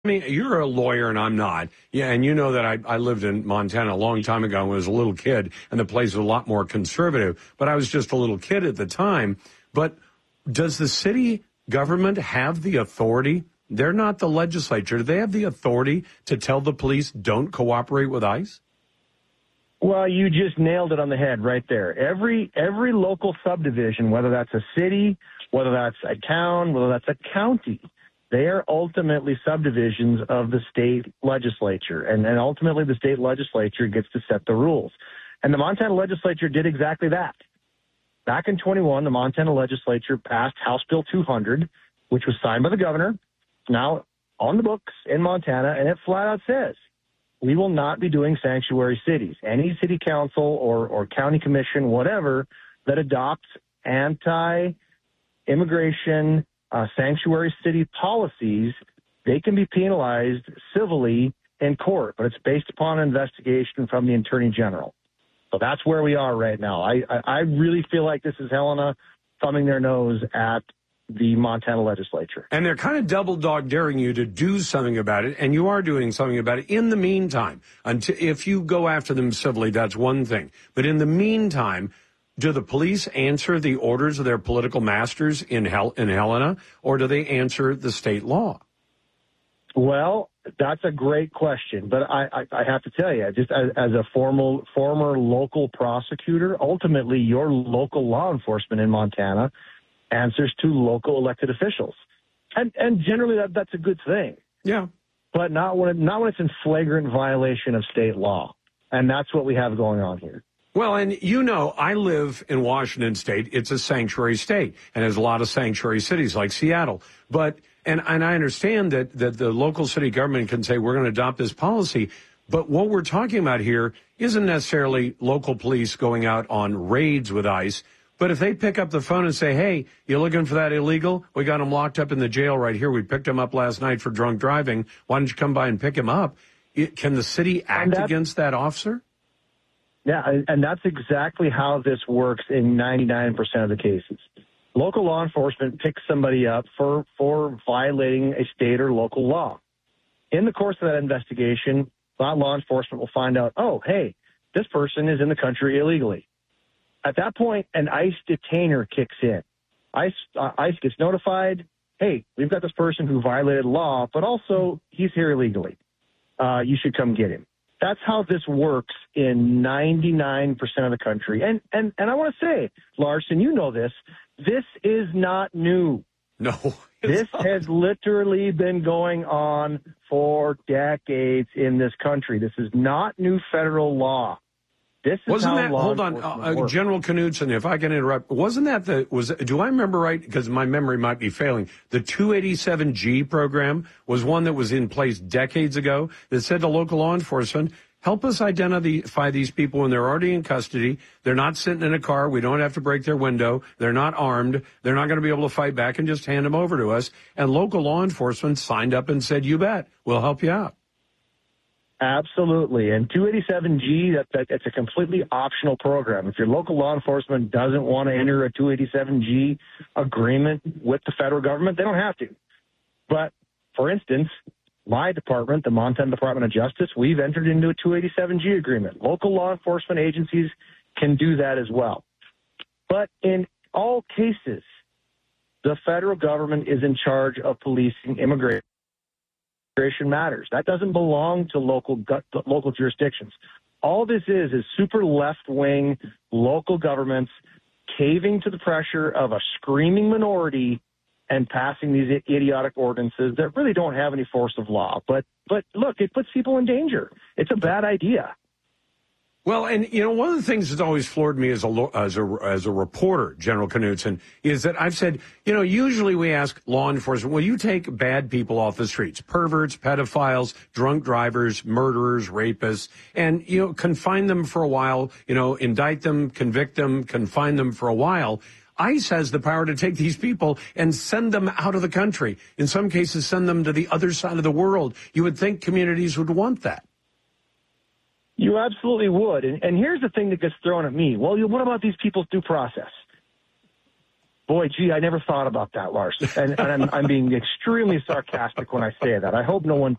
I mean, you're a lawyer and I'm not. Yeah, and you know that I lived in Montana a long time ago when I was a little kid, and the place was a lot more conservative. But I was just a little kid at the time. But does the city government have the authority? They're not the legislature. Do they have the authority to tell the police don't cooperate with ICE? Well, you just nailed it on the head right there. Every local subdivision, whether that's a city, whether that's a town, whether that's a county, they are ultimately subdivisions of the state legislature. And ultimately the state legislature gets to set the rules. And the Montana legislature did exactly that. Back in 21, the Montana legislature passed House Bill 200, which was signed by the governor. It's now on the books in Montana, and it flat out says, we will not be doing sanctuary cities. Any city council or county commission, whatever, that adopts anti-immigration sanctuary city policies, they can be penalized civilly in court, but it's based upon an investigation from the Attorney General. So that's where we are right now. I really feel like this is Helena thumbing their nose at the Montana legislature. And they're kind of double dog daring you to do something about it, and you are doing something about it. In the meantime, if you go after them civilly, that's one thing. But in the meantime, do the police answer the orders of their political masters in Helena, or do they answer the state law? Well, that's a great question, but I have to tell you, just as a former local prosecutor, ultimately your local law enforcement in Montana answers to local elected officials, and generally that's a good thing. Yeah, but not when it's in flagrant violation of state law, and that's what we have going on here. Well, and you know, I live in Washington State. It's a sanctuary state, and there's a lot of sanctuary cities like Seattle. And I understand that the local city government can say we're going to adopt this policy, but what we're talking about here isn't necessarily local police going out on raids with ICE. But if they pick up the phone and say, hey, you looking for that illegal? We got him locked up in the jail right here. We picked him up last night for drunk driving. Why don't you come by and pick him up? Can the city act against that officer? Yeah, and that's exactly how this works in 99% of the cases. Local law enforcement picks somebody up for violating a state or local law. In the course of that investigation, that law enforcement will find out, oh, hey, this person is in the country illegally. At that point, an ICE detainer kicks in. ICE gets notified, hey, we've got this person who violated law, but also he's here illegally. You should come get him. That's how this works in 99% of the country. And I want to say, Larson, you know this is not new. No. This has literally been going on for decades in this country. This is not new federal law. This is wasn't how that, law hold on, works. General Knudsen, if I can interrupt, wasn't that do I remember right? Because my memory might be failing. The 287G program was one that was in place decades ago that said to local law enforcement, help us identify these people when they're already in custody. They're not sitting in a car. We don't have to break their window. They're not armed. They're not going to be able to fight back, and just hand them over to us. And local law enforcement signed up and said, you bet, we'll help you out. Absolutely. And 287G, that's a completely optional program. If your local law enforcement doesn't want to enter a 287G agreement with the federal government, they don't have to. But, for instance, my department, the Montana Department of Justice, we've entered into a 287G agreement. Local law enforcement agencies can do that as well. But in all cases, the federal government is in charge of policing immigration matters. That doesn't belong to local jurisdictions. All this is super left-wing local governments caving to the pressure of a screaming minority and passing these idiotic ordinances that really don't have any force of law. But look, it puts people in danger. It's a bad idea. Well, and, you know, one of the things that's always floored me as a reporter, General Knudsen, is that I've said, you know, usually we ask law enforcement, will you take bad people off the streets, perverts, pedophiles, drunk drivers, murderers, rapists, and, you know, confine them for a while, you know, indict them, convict them, confine them for a while. ICE has the power to take these people and send them out of the country. In some cases, send them to the other side of the world. You would think communities would want that. You absolutely would. And here's the thing that gets thrown at me. Well, what about these people's due process? Boy, gee, I never thought about that, Lars. And I'm being extremely sarcastic when I say that. I hope no one